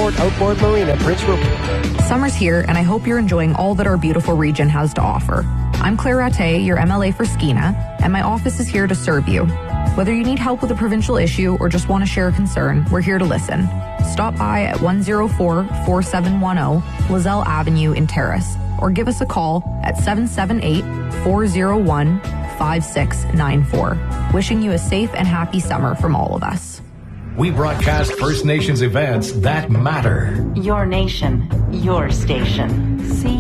Resort Outboard Marina, Prince Rupert. Summer's here, and I hope you're enjoying all that our beautiful region has to offer. I'm Claire Rattay, your MLA for Skeena, and my office is here to serve you. Whether you need help with a provincial issue or just want to share a concern, we're here to listen. Stop by at 104-4710 Lozelle Avenue in Terrace, or give us a call at 778-401-5694. Wishing you a safe and happy summer from all of us. We broadcast First Nations events that matter. Your nation, your station. See